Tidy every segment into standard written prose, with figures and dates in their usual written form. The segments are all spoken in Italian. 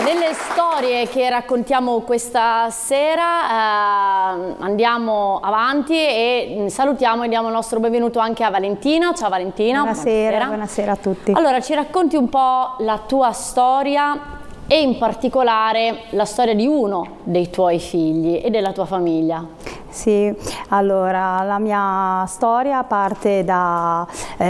Nelle storie che raccontiamo questa sera andiamo avanti e salutiamo e diamo il nostro benvenuto anche a Valentina. Ciao Valentina. Buonasera, buonasera a tutti. Allora, ci racconti un po' la tua storia e in particolare la storia di uno dei tuoi figli e della tua famiglia. Sì, allora la mia storia parte da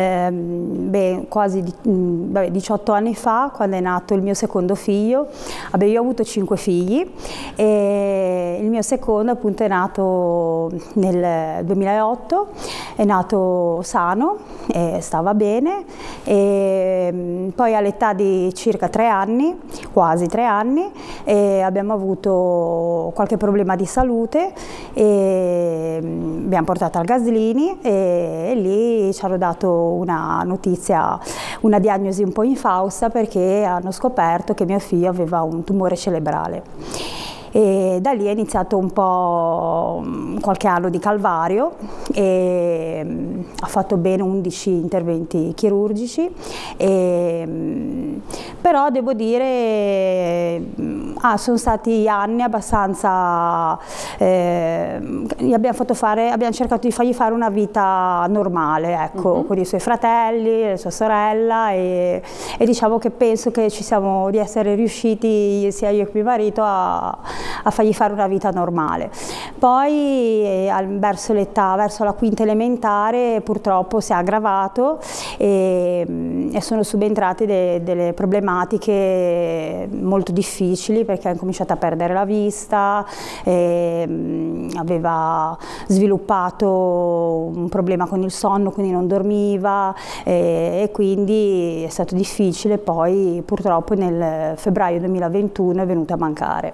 quasi 18 anni fa, quando è nato il mio secondo figlio. Io ho avuto 5 figli e il mio secondo appunto è nato nel 2008, è nato sano e stava bene, e poi all'età di circa 3 anni, quasi 3 anni, abbiamo avuto qualche problema di salute e abbiamo portato al Gaslini e lì ci hanno dato una notizia, una diagnosi un po' infausta, perché hanno scoperto che mio figlio aveva un tumore cerebrale. E da lì è iniziato un po' qualche anno di calvario e ha fatto ben 11 interventi chirurgici, però devo dire sono stati anni abbastanza, abbiamo cercato di fargli fare una vita normale, ecco, con i suoi fratelli, la sua sorella, e diciamo che penso che di essere riusciti, sia io che mio marito, a fargli fare una vita normale. Poi verso la quinta elementare purtroppo si è aggravato e sono subentrate delle problematiche molto difficili, perché ha cominciato a perdere la vista, aveva sviluppato un problema con il sonno, quindi non dormiva, e quindi è stato difficile. Poi purtroppo nel febbraio 2021 è venuto a mancare.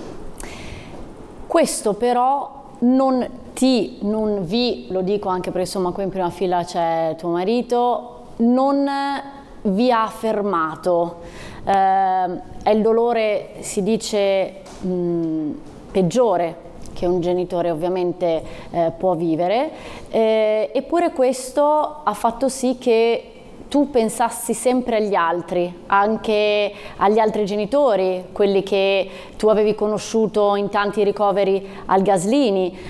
Questo però non vi, lo dico anche perché insomma qui in prima fila c'è tuo marito, non vi ha fermato. È il dolore, si dice, peggiore che un genitore ovviamente può vivere, eppure questo ha fatto sì che tu pensassi sempre agli altri, anche agli altri genitori, quelli che tu avevi conosciuto in tanti ricoveri al Gaslini,